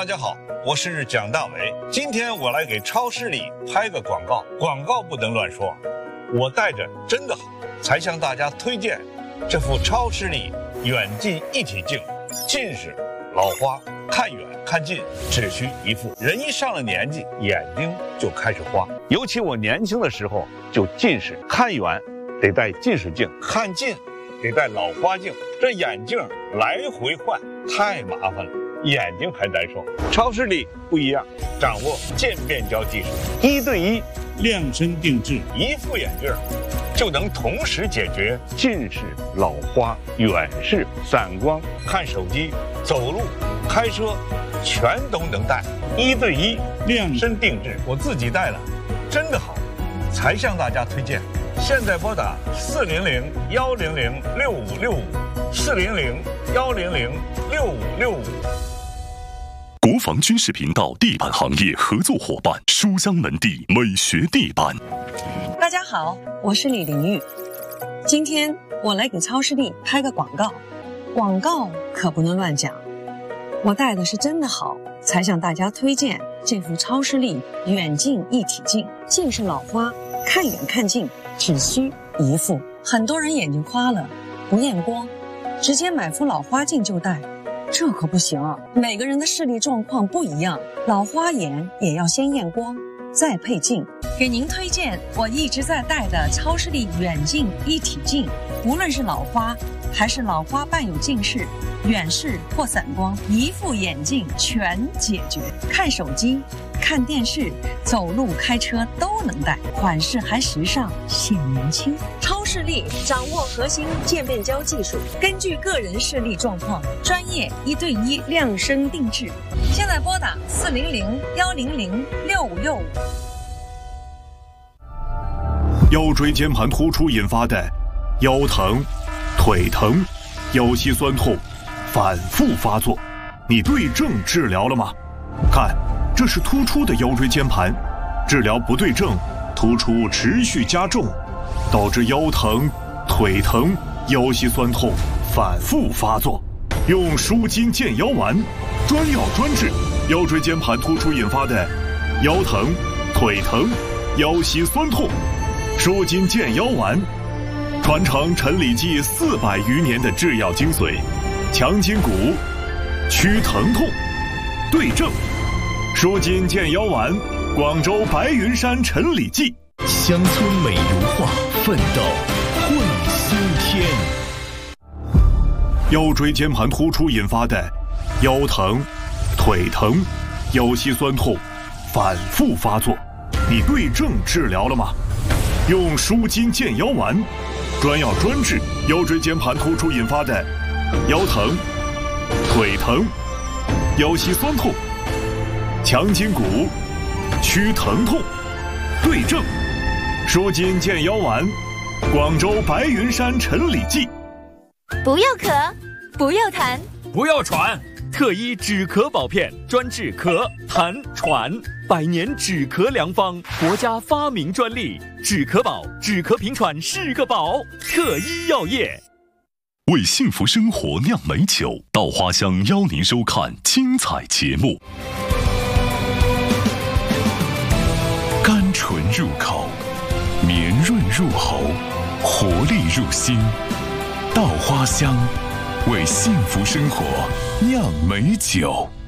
大家好，我是蒋大为。今天我来给超市里拍个广告，广告不能乱说。我带着真的好，才向大家推荐这副超视力远近一体镜。近视、老花，看远看近只需一副。人一上了年纪，眼睛就开始花。尤其我年轻的时候就近视，看远得戴近视镜，看近得戴老花镜，这眼镜来回换太麻烦了，眼睛还难受。超视力不一样，掌握渐变焦技术，1对1 量身定制， 一副眼镜就能同时解决近视、老花、远视、散光，看手机、走路、开车，全都能戴。1对1量身定制，我自己戴了，真的好，才向大家推荐。现在拨打400-100-6565，400-100-6565。 国防军事频道地板行业合作伙伴书香门第美学地板。 大家好，我是李玲玉。今天我来给超视力拍个广告，广告可不能乱讲。我戴的是真的好，才向大家推荐这副超视力远近一体镜。近视老花，看远看近只需一副。很多人眼睛花了不验光，直接买副老花镜就戴，这可不行啊！每个人的视力状况不一样，老花眼也要先验光，再配镜。给您推荐我一直在戴的超视力远近一体镜，无论是老花还是老花伴有近视、远视或散光，一副眼镜全解决。看手机、看电视、走路、开车都能戴，款式还时尚，显年轻。超视力掌握核心渐变焦技术，根据个人视力状况，专业1对1量身定制。现在拨打400-100-6565。 腰椎间盘突出引发的腰疼、腿疼、腰膝酸痛反复发作，你对症治疗了吗？看，这是突出的腰椎间盘，治疗不对症，突出持续加重，导致腰疼、腿疼、腰膝酸痛反复发作。用舒筋健腰丸，专药专治腰椎间盘突出引发的腰疼、腿疼、腰膝酸痛。舒筋健腰丸，传承陈李济400余年的制药精髓，强筋骨，祛疼痛，对症。舒筋健腰丸，广州白云山陈李济。 乡村美如画，奋斗会新天。 腰椎间盘突出引发的腰疼、腿疼、腰膝酸痛反复发作，你对症治疗了吗？用舒筋健腰丸，专药专治腰椎间盘突出引发的腰疼、腿疼、腰膝酸痛，强筋骨，祛疼痛，对症。舒筋健腰丸，广州白云山陈李济。 不要咳，不要痰， 不要喘，特医止咳保片，专治咳、痰、喘，100年止咳良方，国家发明专利，止咳宝，止咳平喘是个宝，特医药业。 为幸福生活酿美酒，稻花香邀您收看精彩节目。甘醇入口，绵润入喉，活力入心。稻花香，为幸福生活酿美酒。